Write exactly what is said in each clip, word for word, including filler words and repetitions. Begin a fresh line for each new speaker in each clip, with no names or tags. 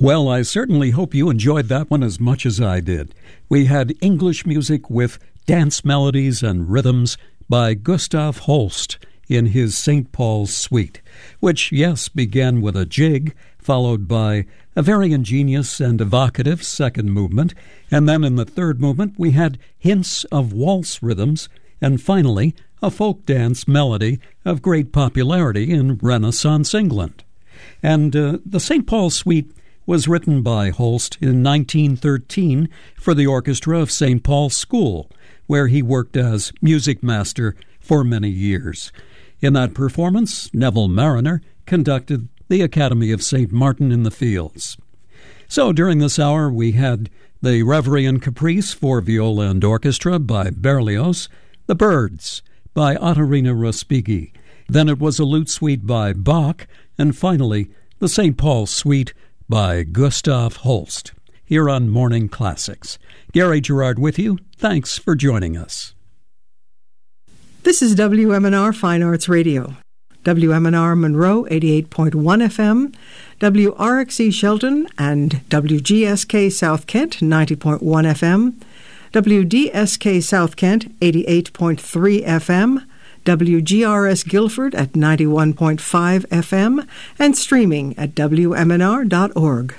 Well, I certainly hope you enjoyed that one as much as I did. We had English music with dance melodies and rhythms by Gustav Holst in his Saint Paul's Suite, which, yes, began with a jig, followed by a very ingenious and evocative second movement, and then in the third movement we had hints of waltz rhythms, and finally a folk dance melody of great popularity in Renaissance England. And uh, the Saint Paul's Suite was written by Holst in nineteen thirteen for the orchestra of Saint Paul's School, where he worked as music master for many years. In that performance, Neville Marriner conducted the Academy of Saint Martin in the Fields. So during this hour, we had the Reverie and Caprice for viola and orchestra by Berlioz, The Birds by Ottorino Respighi. Then it was a lute suite by Bach, and finally, the Saint Paul's Suite by Gustav Holst. Here on Morning Classics. Gary Gerard with you. Thanks for joining us.
This is W M N R Fine Arts Radio. W M N R Monroe eighty-eight point one F M, W R X E Shelton and W G S K South Kent ninety point one F M, W D S K South Kent eighty-eight point three F M, W G R S Guilford at ninety-one point five F M, and streaming at W M N R dot org.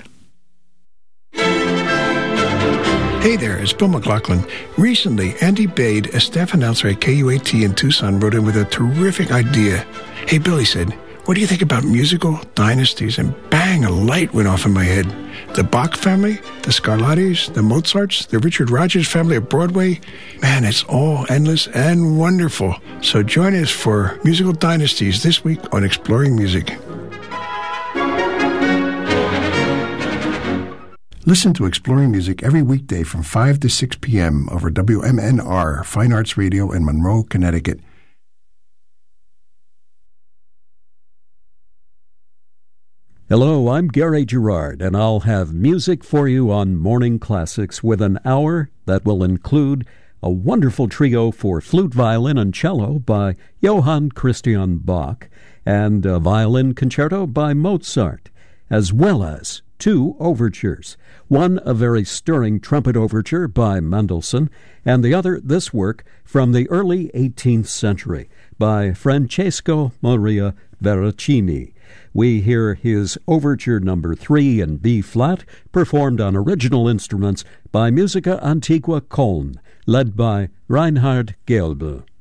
Hey there, it's Bill McLaughlin. Recently, Andy Bade, a staff announcer at K U A T in Tucson, wrote in with a terrific idea. Hey, Bill, he said, what do you think about musical dynasties? And bang, a light went off in my head. The Bach family, the Scarlattis, the Mozarts, the Richard Rodgers family at Broadway. Man, it's all endless and wonderful. So join us for Musical Dynasties this week on Exploring Music. Listen to Exploring Music every weekday from five to six p.m. over W M N R, Fine Arts Radio in Monroe, Connecticut.
Hello, I'm Gary Gerard, and I'll have music for you on Morning Classics with an hour that will include a wonderful trio for flute, violin, and cello by Johann Christian Bach, and a violin concerto by Mozart, as well as two overtures. One, a very stirring trumpet overture by Mendelssohn, and the other, this work from the early eighteenth century by Francesco Maria Veracini. We hear his overture number three in B-flat, performed on original instruments by Musica Antiqua Köln, led by Reinhard Gelbe.